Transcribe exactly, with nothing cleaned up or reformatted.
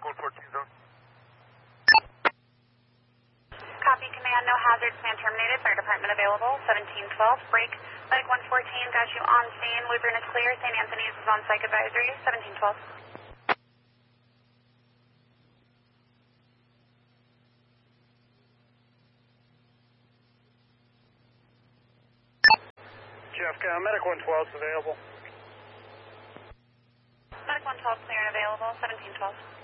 Medic one fourteen zone. Copy, command, no hazard, plan terminated, fire department available, seventeen twelve, break, Medic one fourteen, got you on scene, Woburn is clear, Saint Anthony's is on psych advisory, seventeen twelve. Jeff, uh, Medic one twelve is available. Medic one twelve, clear and available, seventeen twelve.